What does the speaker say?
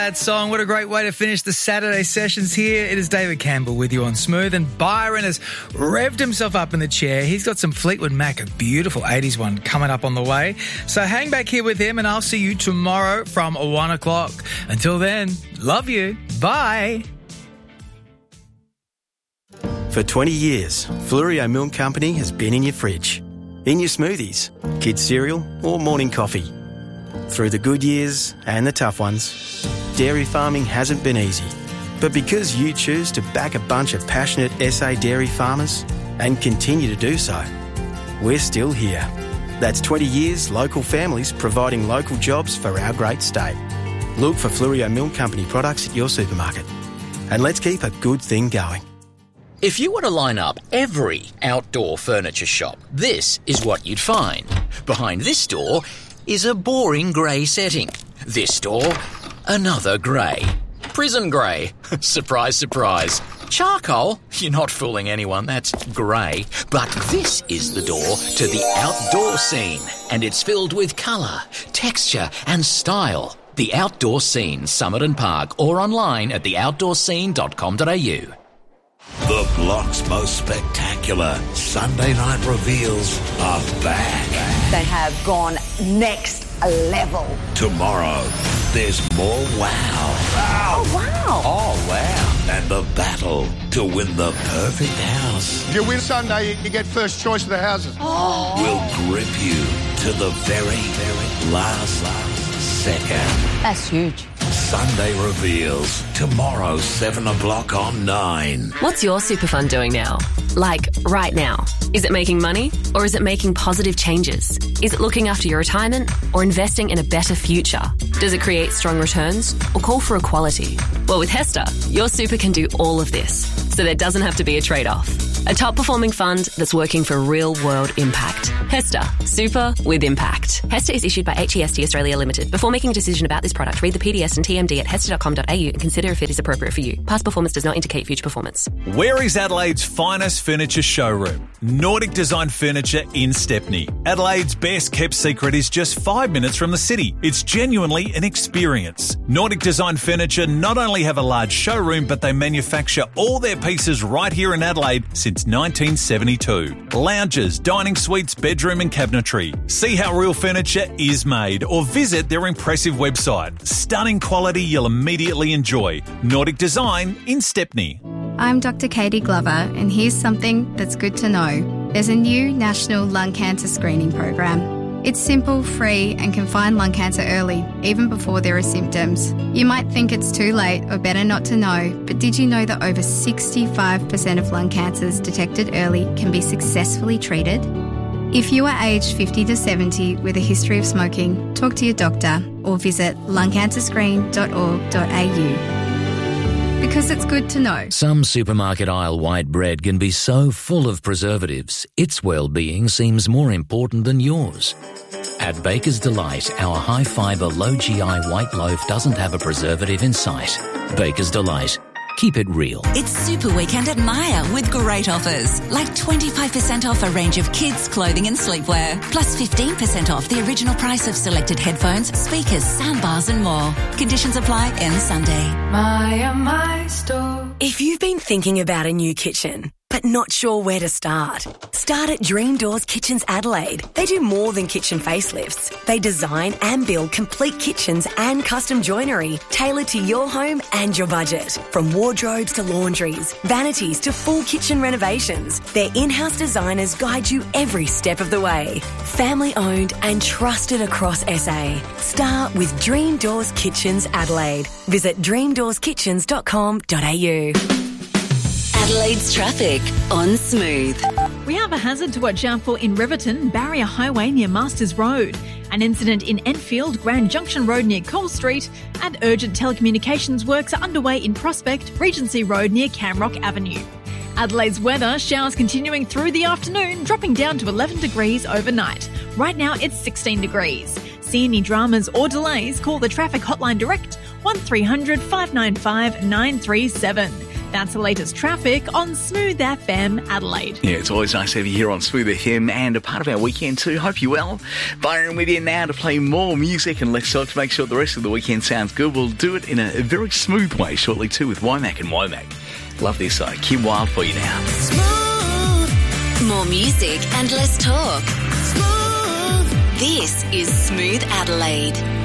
That song, what a great way to finish the Saturday sessions here. It is David Campbell with you on Smooth, and Byron has revved himself up in the chair. He's got some Fleetwood Mac, a beautiful 80s one, coming up on the way. So hang back here with him, and I'll see you tomorrow from 1 o'clock. Until then, love you. Bye. For 20 years, Flurio Milk Company has been in your fridge, in your smoothies, kids' cereal or morning coffee. Through the good years and the tough ones, dairy farming hasn't been easy. But because you choose to back a bunch of passionate SA dairy farmers and continue to do so, we're still here. That's 20 years local families providing local jobs for our great state. Look for Flurio Milk Company products at your supermarket. And let's keep a good thing going. If you were to line up every outdoor furniture shop, this is what you'd find. Behind this door is a boring grey setting. This door, another grey. Prison grey. Surprise, surprise. Charcoal? You're not fooling anyone, that's grey. But this is the door to the outdoor scene, and it's filled with colour, texture and style. The Outdoor Scene, Summit and Park, or online at theoutdoorscene.com.au. The block's most spectacular Sunday night reveals are back. They have gone next level. Tomorrow, there's more wow. Oh, wow. Oh, wow. And the battle to win the perfect house. If you win Sunday, you get first choice of the houses. Oh. Will grip you to the very last second. That's huge. Sunday reveals. Tomorrow, 7 o'clock on 9. What's your super fund doing now? Like, right now? Is it making money, or is it making positive changes? Is it looking after your retirement, or investing in a better future? Does it create strong returns, or call for equality? Well, with Hester, your super can do all of this, so there doesn't have to be a trade-off. A top-performing fund that's working for real-world impact. Hester, super with impact. Hester is issued by HEST Australia Limited. Before making a decision about this product, read the PDS and TMD at hester.com.au and consider if it is appropriate for you. Past performance does not indicate future performance. Where is Adelaide's finest furniture showroom? Nordic Design Furniture in Stepney. Adelaide's best kept secret is just 5 minutes from the city. It's genuinely an experience. Nordic Design Furniture not only have a large showroom, but they manufacture all their pieces right here in Adelaide since 1972. Lounges, dining suites, bedroom and cabinetry. See how real furniture is made or visit their impressive website. Stunning quality you'll immediately enjoy. Nordic Design in Stepney. I'm Dr. Katie Glover, and here's something that's good to know. There's a new national lung cancer screening program. It's simple, free, and can find lung cancer early, even before there are symptoms. You might think it's too late or better not to know, but did you know that over 65% of lung cancers detected early can be successfully treated? If you are aged 50 to 70 with a history of smoking, talk to your doctor or visit lungcancerscreen.org.au. Because it's good to know. Some supermarket aisle white bread can be so full of preservatives, its well-being seems more important than yours. At Baker's Delight, our high-fibre, low-GI white loaf doesn't have a preservative in sight. Baker's Delight. Keep it real. It's Super Weekend at Myer with great offers, like 25% off a range of kids' clothing and sleepwear, plus 15% off the original price of selected headphones, speakers, soundbars and more. Conditions apply end Sunday. Myer, my store. If you've been thinking about a new kitchen, but not sure where to start, start at Dream Doors Kitchens Adelaide. They do more than kitchen facelifts. They design and build complete kitchens and custom joinery tailored to your home and your budget. From wardrobes to laundries, vanities to full kitchen renovations, their in-house designers guide you every step of the way. Family owned and trusted across SA. Start with Dream Doors Kitchens Adelaide. Visit dreamdoorskitchens.com.au. Adelaide's traffic on Smooth. We have a hazard to watch out for in Riverton, Barrier Highway near Masters Road, an incident in Enfield, Grand Junction Road near Cole Street, and urgent telecommunications works are underway in Prospect, Regency Road near Camrock Avenue. Adelaide's weather, showers continuing through the afternoon, dropping down to 11 degrees overnight. Right now it's 16 degrees. See any dramas or delays, call the traffic hotline direct 1300 595 937. That's the latest traffic on Smooth FM Adelaide. Yeah, it's always nice to have you here on Smooth FM and a part of our weekend too. Hope you're well. Byron with you now to play more music and let's talk to make sure the rest of the weekend sounds good. We'll do it in a very smooth way shortly too with Womack and Womack. Love this Kim Wilde for you now. Smooth. More music and less talk. Smooth. This is Smooth Adelaide.